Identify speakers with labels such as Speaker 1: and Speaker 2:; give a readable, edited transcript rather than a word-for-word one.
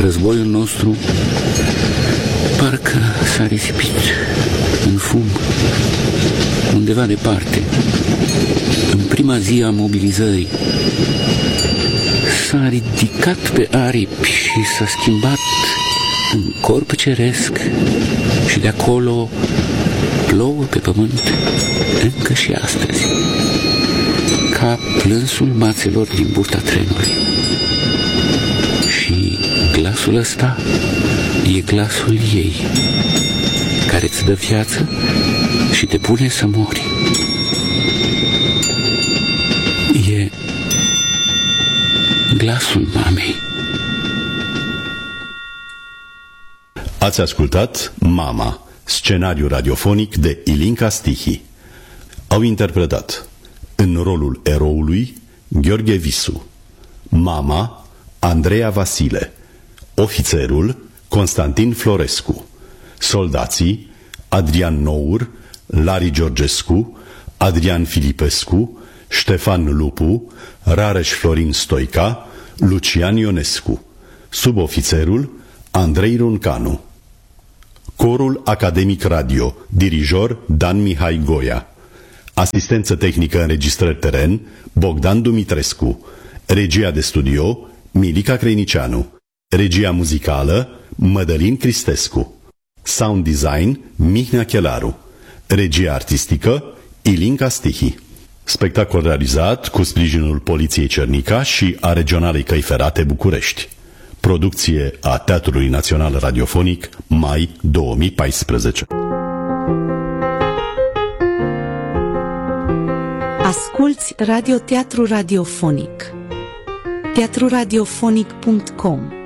Speaker 1: Războiul nostru parcă s-a risipit în fum, undeva departe, în prima zi a mobilizării. S-a ridicat pe aripi și s-a schimbat în corp ceresc și de acolo plouă pe pământ încă și astăzi, ca plânsul mațelor din burta trenului. Și glasul ăsta e glasul ei, care îți dă viață și te pune să mori. E glasul mamei.
Speaker 2: Ați ascultat Mama, scenariu radiofonic de Ilinca Stihi. Au interpretat în rolul eroului Gheorghe Visu, mama Andreea Vasile, ofițerul Constantin Florescu, soldații Adrian Nour, Lari Georgescu, Adrian Filipescu, Ștefan Lupu, Rareș Florin Stoica, Lucian Ionescu, subofițerul Andrei Runcanu. Corul Academic Radio, dirijor Dan Mihai Goia. Asistență tehnică înregistrări teren Bogdan Dumitrescu. Regia de studio Milica Creinicianu. Regia muzicală Mădălin Cristescu. Sound design Mihnea Chelaru. Regia artistică Ilinca Stihi. Spectacol realizat cu sprijinul Poliției Cernica și a Regionalei Căi Ferate București. Producție a Teatrului Național Radiofonic, mai 2014.
Speaker 3: Asculți Radioteatru Radiofonic. teatruradiofonic.com